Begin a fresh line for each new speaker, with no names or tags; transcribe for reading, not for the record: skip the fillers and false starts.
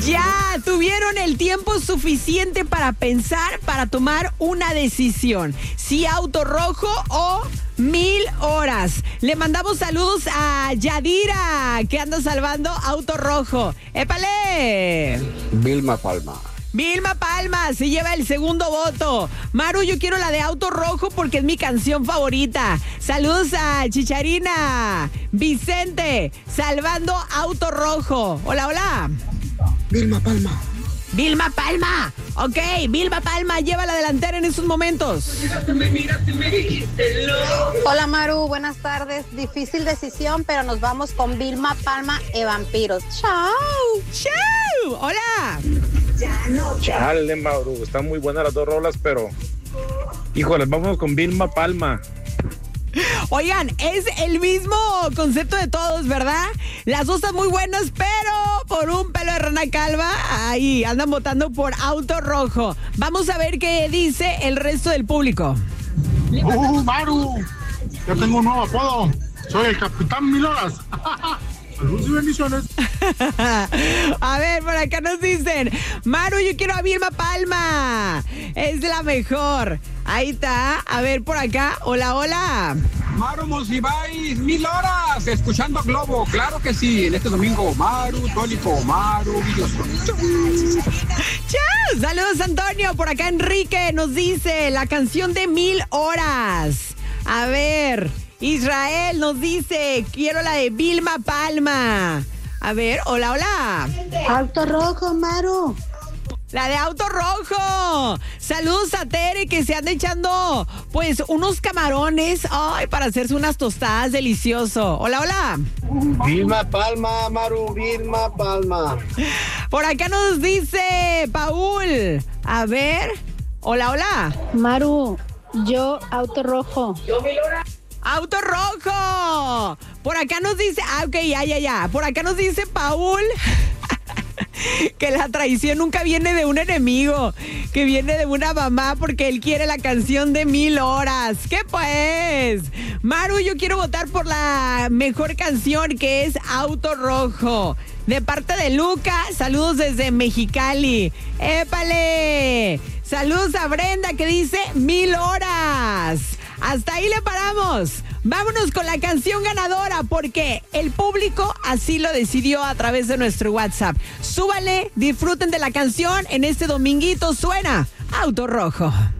Ya tuvieron el tiempo suficiente para pensar, para tomar una decisión. Si auto rojo o 1000 horas. Le mandamos saludos a Yadira, que anda salvando auto rojo. ¡Épale!
Vilma Palma.
Vilma Palma se lleva el segundo voto. Maru, yo quiero la de Auto Rojo porque es mi canción favorita. Saludos a Chicharina. Vicente, salvando Auto Rojo. Hola, hola.
Vilma Palma.
Vilma Palma. Ok, Vilma Palma lleva la delantera en estos momentos.
Hola Maru, buenas tardes. Difícil decisión, pero nos vamos con Vilma Palma e Vampiros. ¡Chao!
¡Chao! ¡Hola!
Chale, Mauro, están muy buenas las dos rolas, pero híjole, vamos con Vilma Palma.
Oigan, es el mismo concepto de todos, ¿verdad? Las dos están muy buenas, pero por un pelo de rana calva, ahí andan votando por Auto Rojo. Vamos a ver qué dice el resto del público.
Maru, ya tengo un nuevo apodo. Soy el Capitán 1000 horas. Saludos y bendiciones.
A ver, por acá nos dicen, Maru, yo quiero a Vilma Palma. Es la mejor. Ahí está. A ver, por acá. Hola, hola.
Maru Monsiváis, 1000 horas, escuchando Globo, claro que sí, en este domingo, Maru, tónico, Maru, Villoso.
¡Chao! Saludos, Antonio. Por acá Enrique nos dice la canción de 1000 horas. A ver, Israel nos dice, quiero la de Vilma Palma. A ver, hola, hola.
Auto Rojo, Maru.
La de Auto Rojo. Saludos a Tere, que se anda echando pues unos camarones, ay, para hacerse unas tostadas delicioso. Hola, hola.
Vilma Palma, Maru, Vilma Palma.
Por acá nos dice Paul. A ver. Hola, hola.
Maru, yo Auto Rojo.
Auto Rojo. Por acá nos dice, ok, ya. Por acá nos dice Paul que la traición nunca viene de un enemigo, que viene de una mamá porque él quiere la canción de 1000 horas. ¿Qué pues? Maru, yo quiero votar por la mejor canción, que es Auto Rojo. De parte de Luca, saludos desde Mexicali. ¡Épale! Saludos a Brenda, que dice 1000 horas. Hasta ahí le paramos. Vámonos con la canción ganadora porque el público así lo decidió a través de nuestro WhatsApp. Súbale, disfruten de la canción en este dominguito. Suena Auto Rojo.